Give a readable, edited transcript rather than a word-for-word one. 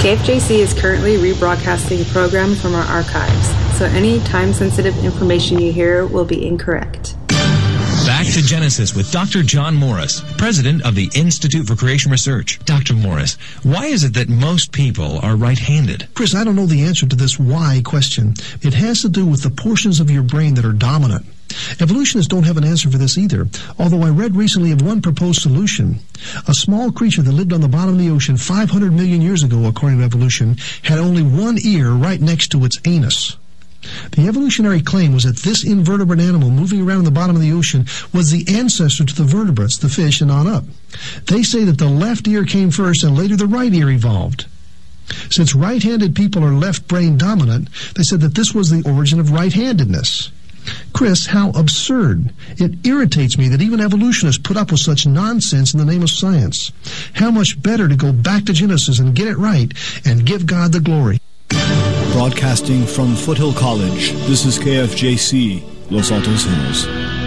KFJC is currently rebroadcasting a program from our archives, so any time-sensitive information you hear will be incorrect. Back to Genesis with Dr. John Morris, president of the Institute for Creation Research. Dr. Morris, why is it that most people are right-handed? Chris, I don't know the answer to this why question. It has to do with the portions of your brain that are dominant. Evolutionists don't have an answer for this either, although I read recently of one proposed solution. A small creature that lived on the bottom of the ocean 500 million years ago, according to evolution, had only one ear right next to its anus. The evolutionary claim was that this invertebrate animal moving around in the bottom of the ocean was the ancestor to the vertebrates, the fish, and on up. They say that the left ear came first and later the right ear evolved. Since right-handed people are left-brain dominant, they said that this was the origin of right-handedness. Chris, how absurd. It irritates me that even evolutionists put up with such nonsense in the name of science. How much better to go back to Genesis and get it right and give God the glory. Broadcasting from Foothill College, this is KFJC, Los Altos Hills.